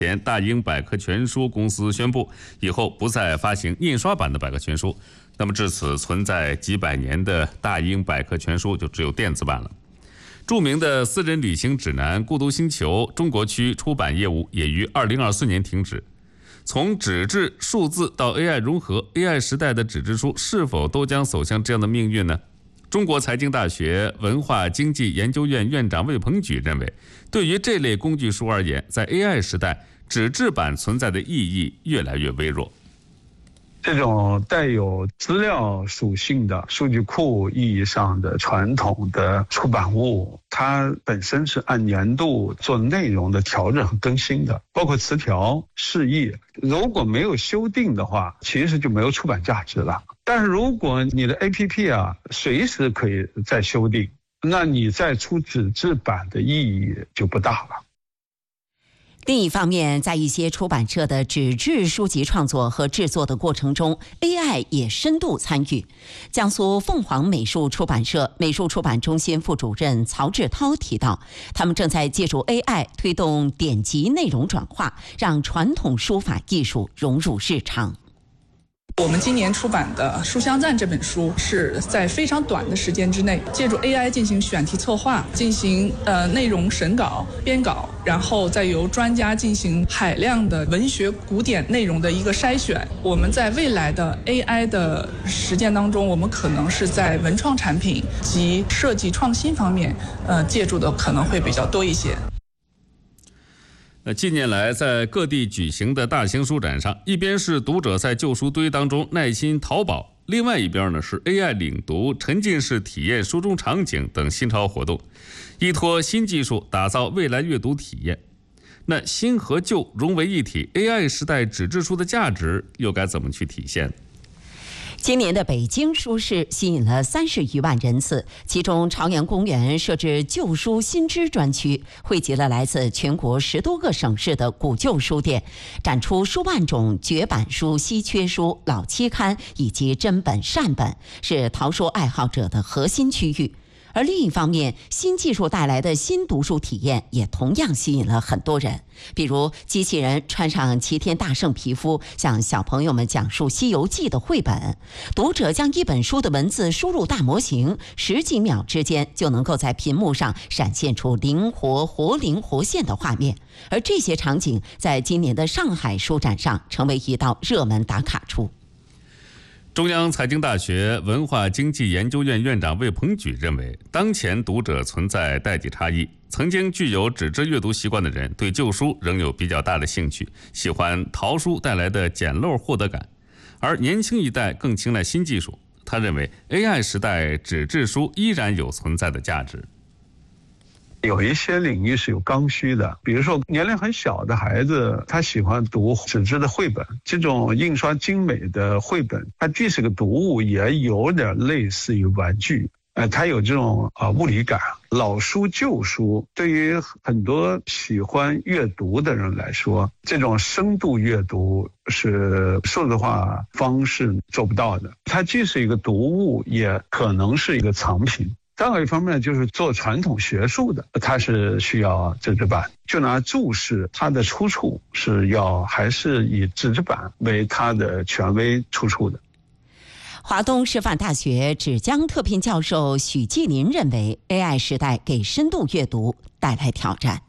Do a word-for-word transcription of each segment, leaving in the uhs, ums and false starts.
前，大英百科全书公司宣布，以后不再发行印刷版的百科全书。那么至此，存在几百年的大英百科全书就只有电子版了。著名的私人旅行指南《孤独星球》中国区出版业务也于二零二四年停止。从纸质、数字到 A I 融合 ，A I 时代的纸质书是否都将走向这样的命运呢？中国财经大学文化经济研究院院长魏鹏举认为，对于这类工具书而言，在 A I 时代，纸质版存在的意义越来越微弱。 这种带有资料属性的数据库意义上的传统的出版物，它本身是按年度做内容的调整和更新的，包括词条、释义。如果没有修订的话，其实就没有出版价值了。但是如果你的 A P P 啊，随时可以再修订，那你再出纸质版的意义就不大了。 另一方面，在一些出版社的纸质书籍创作和制作的过程中 ，A I 也深度参与。江苏凤凰美术出版社美术出版中心副主任曹志涛提到，他们正在借助 A I 推动典籍内容转化，让传统书法艺术融入日常。 我们今年出版的《书香赞》这本书是在非常短的时间之内，借助 A I 进行选题策划，进行呃内容审稿、编稿，然后再由专家进行海量的文学古典内容的一个筛选。我们在未来的 A I 的实践当中，我们可能是在文创产品及设计创新方面，呃，借助的可能会比较多一些。 那近年来，在各地举行的大型书展上，一边是读者在旧书堆当中耐心淘宝，另外一边呢是 A I 领读、沉浸式体验书中场景等新潮活动，依托新技术打造未来阅读体验。那新和旧融为一体 ，A I 时代纸质书的价值又该怎么去体现？ 今年的北京书市吸引了三十余万人次，其中朝阳公园设置旧书新知专区，汇集了来自全国十多个省市的古旧书店，展出数万种绝版书、稀缺书、老期刊以及真本善本，是淘书爱好者的核心区域。而另一方面，新技术带来的新读书体验也同样吸引了很多人。比如，机器人穿上齐天大圣皮肤，向小朋友们讲述《西游记》的绘本；读者将一本书的文字输入大模型，十几秒之间就能够在屏幕上闪现出灵活、活灵活现的画面。而这些场景在今年的上海书展上成为一道热门打卡处。 中央财经大学文化经济研究院院长魏鹏举认为，当前读者存在代际差异，曾经具有纸质阅读习惯的人对旧书仍有比较大的兴趣，喜欢淘书带来的简陋获得感，而年轻一代更青睐新技术。他认为 A I 时代纸质书依然有存在的价值。 有一些领域是有刚需的，比如说年龄很小的孩子，他喜欢读纸质的绘本，这种印刷精美的绘本，它既是个读物，也有点类似于玩具，呃，它有这种呃物理感。老书旧书对于很多喜欢阅读的人来说，这种深度阅读是数字化方式做不到的，它既是一个读物，也可能是一个藏品。再有一方面就是做传统学术的，它是需要纸质版。就拿注释，它的出处是要还是以纸质版为它的权威出处的。 华东师范大学芷江特聘教授许继林认为 ，A I 时代给深度阅读带来挑战。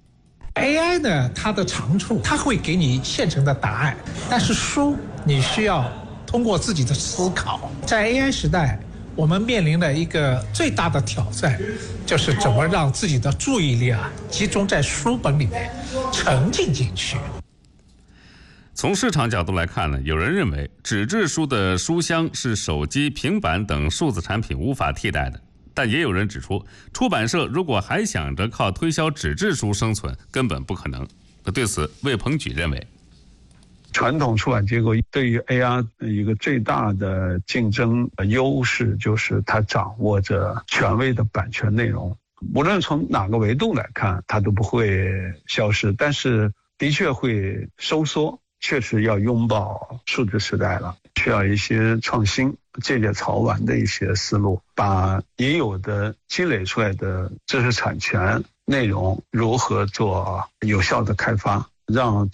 A I 呢，它的长处，它会给你现成的答案，但是书你需要通过自己的思考。在 A I 时代，我们面临的一个最大的挑战，就是怎么让自己的注意力啊集中在书本里面，沉浸进去。 从市场角度来看呢，有人认为纸质书的书香是手机、平板等数字产品无法替代的，但也有人指出，出版社如果还想着靠推销纸质书生存，根本不可能。对此，魏鹏举认为， 传统出版机构对于 A I 一个最大的竞争优势，就是它掌握着权威的版权内容，无论从哪个维度来看，它都不会消失，但是的确会收缩，确实要拥抱数字时代了，需要一些创新，借鉴潮玩的一些思路，把已有的积累出来的知识产权内容如何做有效的开发，让